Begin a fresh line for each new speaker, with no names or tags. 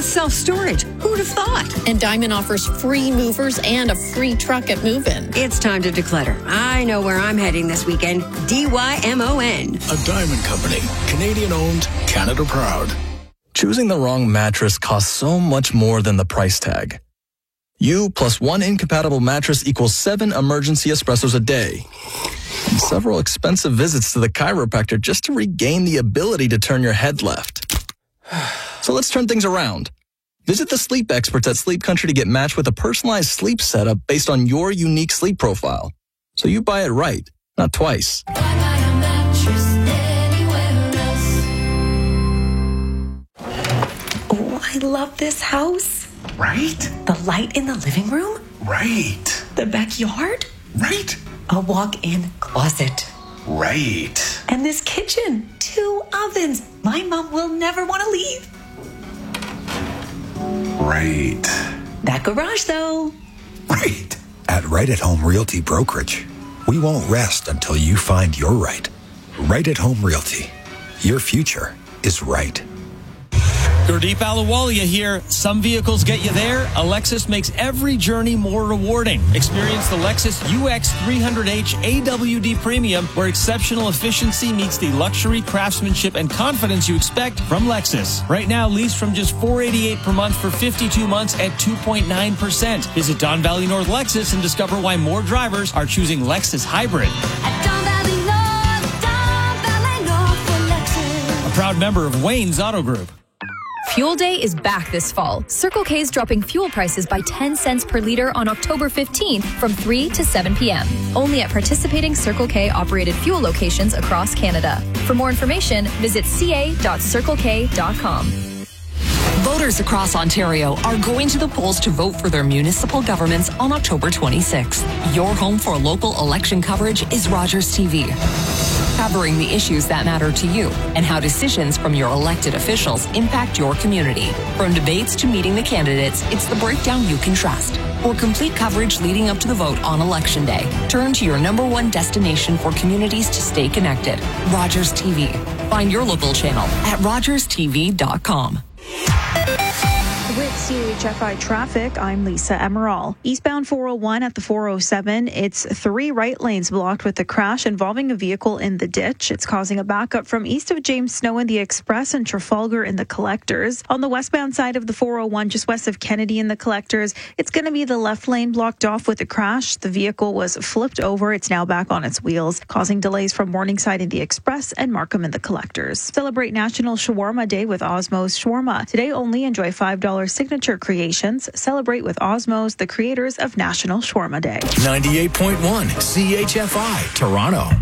with self-storage. Who'd have thought?
And Diamond offers free movers and a free truck at move-in.
It's time to declutter. I know where I'm heading this weekend. DYMON.
A Diamond Company. Canadian owned, Canada proud.
Choosing the wrong mattress costs so much more than the price tag. You plus one incompatible mattress equals 7 emergency espressos a day. And several expensive visits to the chiropractor just to regain the ability to turn your head left. So let's turn things around. Visit the sleep experts at Sleep Country to get matched with a personalized sleep setup based on your unique sleep profile. So you buy it right, not twice.
Oh, I love this house.
Right?
The light in the living room?
Right.
The backyard?
Right.
A walk-in closet.
Right.
And this kitchen. 2 ovens. My mom will never want to leave.
Right.
That garage, though.
Right. At Right at Home Realty Brokerage, we won't rest until you find your right. Right at Home Realty. Your future is right.
Gurdeep Ahluwalia here. Some vehicles get you there. A Lexus makes every journey more rewarding. Experience the Lexus UX 300H AWD Premium, where exceptional efficiency meets the luxury, craftsmanship, and confidence you expect from Lexus. Right now, lease from just $488 per month for 52 months at 2.9%. Visit Don Valley North Lexus and discover why more drivers are choosing Lexus Hybrid.
At Don Valley North for Lexus.
A proud member of Wayne's Auto Group.
Fuel Day is back this fall. Circle K is dropping fuel prices by 10 cents per liter on October 15th from 3 to 7 p.m. Only at participating Circle K operated fuel locations across Canada. For more information, visit ca.circlek.com.
Voters across Ontario are going to the polls to vote for their municipal governments on October 26th. Your home for local election coverage is Rogers TV, covering the issues that matter to you and how decisions from your elected officials impact your community. From debates to meeting the candidates, it's the breakdown you can trust. For complete coverage leading up to the vote on Election Day, turn to your #1 destination for communities to stay connected. Rogers TV. Find your local channel at rogerstv.com.
With CHFI traffic, I'm Lisa Emerald. Eastbound 401 at the 407, it's 3 right lanes blocked with a crash involving a vehicle in the ditch. It's causing a backup from east of James Snow in the Express and Trafalgar in the Collectors. On the westbound side of the 401, just west of Kennedy in the Collectors, it's going to be the left lane blocked off with a crash. The vehicle was flipped over. It's now back on its wheels, causing delays from Morningside in the Express and Markham in the Collectors. Celebrate National Shawarma Day with Osmow's Shawarma. Today only enjoy $5 signature creations. Celebrate with Osmow's, the creators of National Shawarma Day.
98.1 CHFI, Toronto.